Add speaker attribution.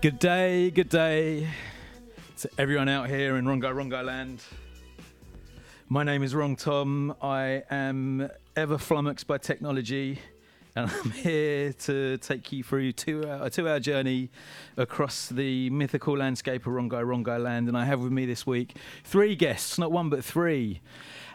Speaker 1: Good day to everyone out here in Rongai land. My name is Wrong Tom. I am ever flummoxed by technology, and I'm here to take you through a two-hour journey across the mythical landscape of Rongai land. And I have with me this week three guests, not one but three.